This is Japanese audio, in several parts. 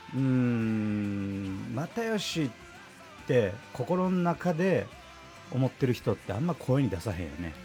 又吉って心の中で思ってる人ってあんま声に出さへんよね。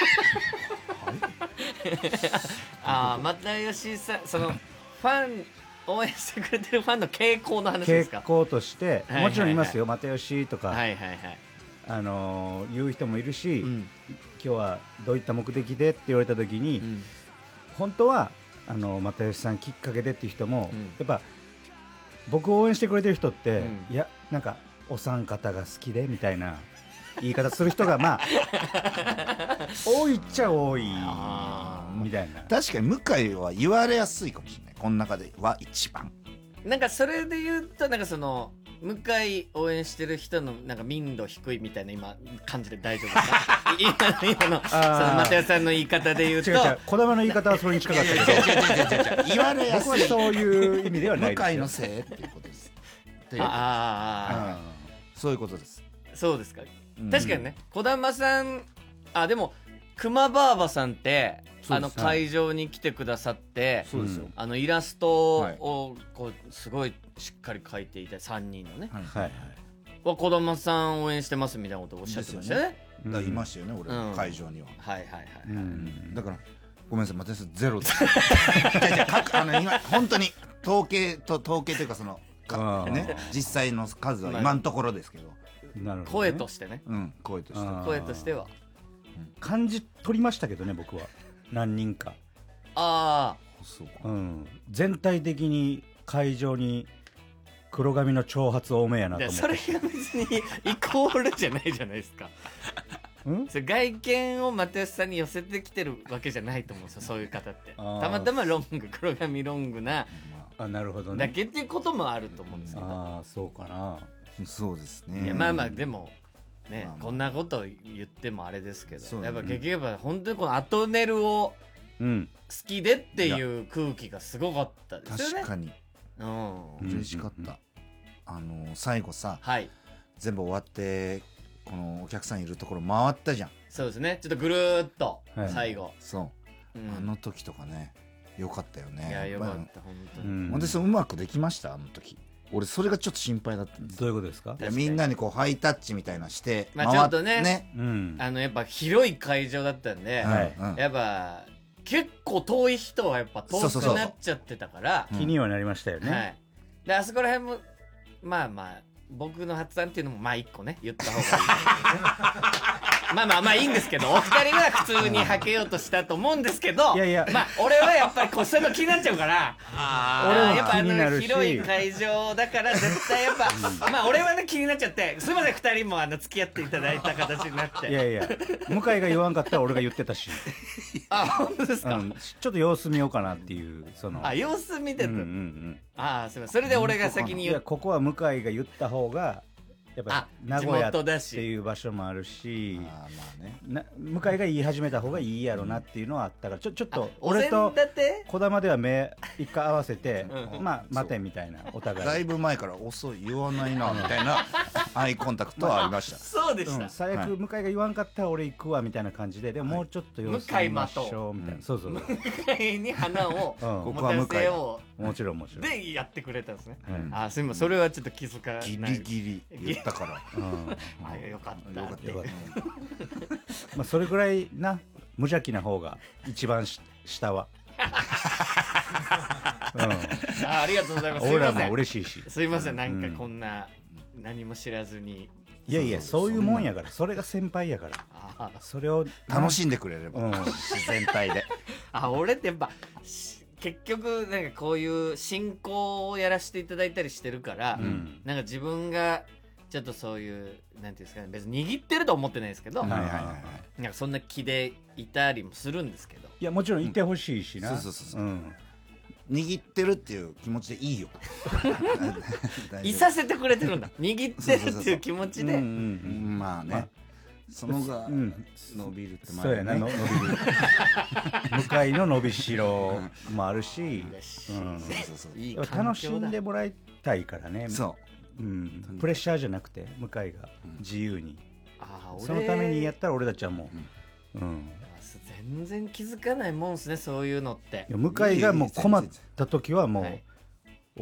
又吉さん、そのファン応援してくれてるファンの傾向の話ですか。 傾向としてもちろんいますよ、又吉とか、 はいはいはい、 言う人もいるし、 うん、 今日はどういった目的でって言われた時に、本当は又吉さんきっかけでっていう人も、やっぱ僕を応援してくれてる人って、いやなんかお三方が好きでみたいな言い方する人がまあ多いっちゃ多いみたいな。 確かに向井は言われやすいかもしれない、この中では一番。 なんかそれで言うと、なんかその向井応援してる人のなんか民度低いみたいな今感じで大丈夫ですか？今のその又吉さんの言い方で言うと、 違う違う、児玉の言い方はそれに近かったけど言われやすい、 僕はそういう意味ではないですよ。 向井のせいっていうことです。そういうことです。 そうですか。確かにね、児玉さん、でも熊バーバさんって会場に来てくださって、 そうですよ、 イラストをこうすごいしっかり描いていて3人のね、児玉さん応援してますみたいなことをおっしゃってましたね。 だからいましたよね、俺会場には。 はいはいはい。 だからごめんなさい、又吉さんゼロです。今本当に統計というかそのね、実際の数は今のところですけど、 声としてね、 声としては感じ取りましたけどね、僕は何人か。 そうか、 全体的に会場に黒髪の長髪多めやなと思って。 それが別にイコールじゃないじゃないですか。それ外見を又吉さんに寄せてきてるわけじゃないと思うんですよ、そういう方って。たまたま黒髪ロングななるほどね、 だけっていうこともあると思うんですけど。 そうかな。 そうですね。 いやまあまあでもね、こんなこと言ってもあれですけど、やっぱ結局本当にこのアトネルを好きでっていう空気がすごかったですよね。 確かに嬉しかった。最後さ、全部終わってこのお客さんいるところ回ったじゃん。 そうですね、ちょっとぐるーっと最後、 そう、あの時とかね、よかったよね。 いやよかった本当に。 私うまくできました、あの時。俺それがちょっと心配だったんです。 どういうことですか？ みんなにこうハイタッチみたいなしてちょっとね、 やっぱ広い会場だったんで、やっぱ結構遠い人はやっぱ遠くなっちゃってたから気にはなりましたよね。 であそこら辺もまあまあ僕の発案っていうのもまあ一個ね言った方がいいまあいいんですけど、お二人は普通にはけようとしたと思うまあ俺はやっぱりこうそういうの気になっちゃうから、やっぱ広い会場だから絶対やっぱまあ俺はね気になっちゃって、すいません二人も付き合っていただいた形になって。 いや向井が言わんかったら俺が言ってたし。 本当ですか？ ちょっと様子見ようかなっていう、 様子見てた。すいません、それで俺が先に言う。 ここは向井が言った方がやっぱ名古屋っていう場所もあるし、向井が言い始めた方がいいやろなっていうのはあったから、ちょっと俺と児玉では目一回合わせて、待てみたいな、お互いだいぶ前から遅い、言わないなみたいなアイコンタクトはありました。 そうでした。 最悪向井が言わんかったら俺行くわみたいな感じで、でももうちょっと様子見ましょうみたいな。そう向井に花を持たせよう、 もちろんでやってくれたんですね。すみません、それはちょっと気づかない。 ギリギリ言ったから。 よかったってそれぐらいな、無邪気な方が一番下は。 ありがとうございます。 俺らも嬉しいし。 すいません、なんかこんな何も知らずに。 いやそういうもんやから、それが先輩やから、それを楽しんでくれれば、自然体で。 俺ってやっぱ結局なんかこういう進行をやらせていただいたりしてるから、なんか自分がちょっとそういうなんていうんですかね、別に握ってると思ってないですけど、なんかそんな気でいたりもするんですけど、 いやもちろんいてほしいしな。 握ってるっていう気持ちでいいよ。 いさせてくれてるんだ、握ってるっていう気持ちで。 まあね、そのが伸びるってそうやな、伸びる。向井の伸びしろもあるし、楽しんでもらいたいからね。プレッシャーじゃなくて向井が自由に、そのためにやったら俺たちはもう全然気づかないもんですね、そういうのって。 向井がもう困った時はもう